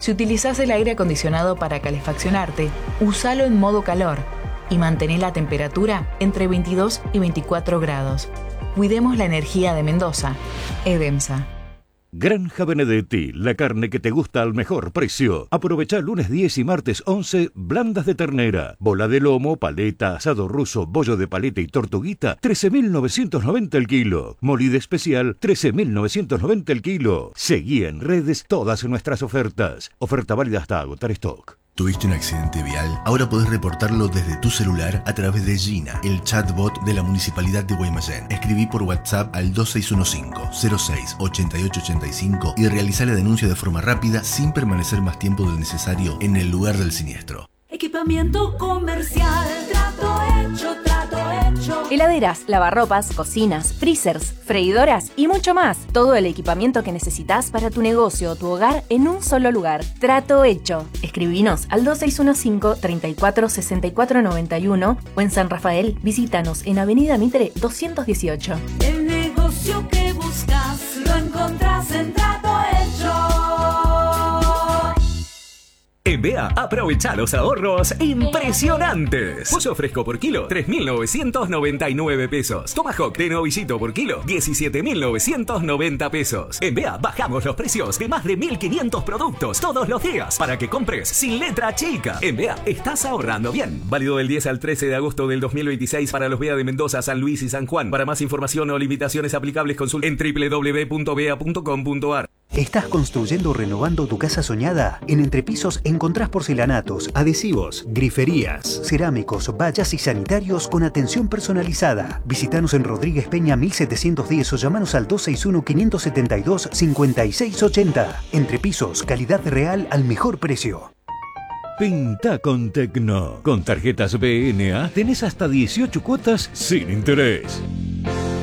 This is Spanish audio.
Si utilizás el aire acondicionado para calefaccionarte, úsalo en modo calor y mantén la temperatura entre 22 y 24 grados. Cuidemos la energía de Mendoza. Edemsa. Granja Benedetti, la carne que te gusta al mejor precio. Aprovecha lunes 10 y martes 11, blandas de ternera, bola de lomo, paleta, asado ruso, bollo de paleta y tortuguita, 13.990 el kilo. Molida especial, 13.990 el kilo. Seguí en redes todas nuestras ofertas. Oferta válida hasta agotar stock. ¿Tuviste un accidente vial? Ahora podés reportarlo desde tu celular a través de Gina, el chatbot de la Municipalidad de Guaymallén. Escribí por WhatsApp al 2615-06-8885 y realizá la denuncia de forma rápida sin permanecer más tiempo del necesario en el lugar del siniestro. Equipamiento comercial, trato hecho, trato hecho. Heladeras, lavarropas, cocinas, freezers, freidoras y mucho más. Todo el equipamiento que necesitas para tu negocio o tu hogar en un solo lugar. Trato hecho. Escribinos al 2615-346491 o en San Rafael, visítanos en Avenida Mitre 218. El negocio que buscas lo encontrás en Trato Hecho. En BEA, aprovecha los ahorros impresionantes. Pollo fresco por kilo, 3.999 pesos. Tomahawk de novillito por kilo, 17.990 pesos. En BEA, bajamos los precios de más de 1.500 productos todos los días para que compres sin letra chica. En BEA, estás ahorrando bien. Válido del 10 al 13 de agosto del 2026 para los BEA de Mendoza, San Luis y San Juan. Para más información o limitaciones aplicables, consulta en www.bea.com.ar. ¿Estás construyendo o renovando tu casa soñada? En Entrepisos encontrás porcelanatos, adhesivos, griferías, cerámicos, vallas y sanitarios con atención personalizada. Visítanos en Rodríguez Peña 1710 o llamanos al 261-572-5680. Entrepisos, calidad real al mejor precio. Pinta con Tecno. Con tarjetas BNA tenés hasta 18 cuotas sin interés.